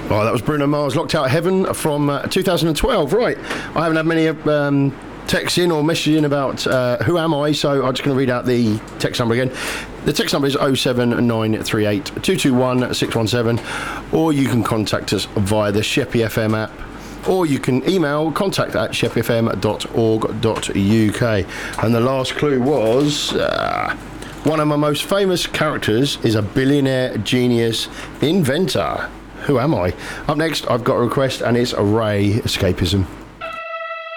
Oh, that was Bruno Mars, Locked Out of Heaven from 2012. Right, I haven't had many texts in or messages in about who am I, so I'm just going to read out the text number again. The text number is 07938 221 617, or you can contact us via the Sheppey FM app, or you can email contact@sheppeyfm.org.uk. And the last clue was one of my most famous characters is a billionaire genius inventor. Who am I? Up next, I've got a request, and it's Ray Escapism.